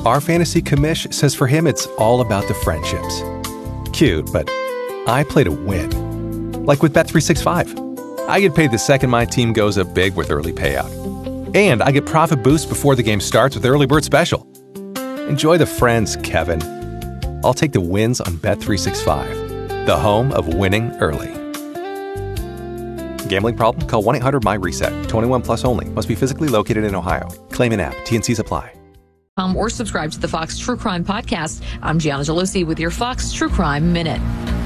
Our fantasy commish says for him it's all about the friendships. Cute, but I play to win. Like with Bet365. I get paid the second my team goes up big with early payout. And I get profit boost before the game starts with Early Bird Special. Enjoy the friends, Kevin. I'll take the wins on Bet365, the home of winning early. Gambling problem? Call 1-800-MY-RESET. 21 plus only. Must be physically located in Ohio. Claim in app. T&Cs apply. Or subscribe to the Fox True Crime Podcast. I'm Gianna Gelosi with your Fox True Crime Minute.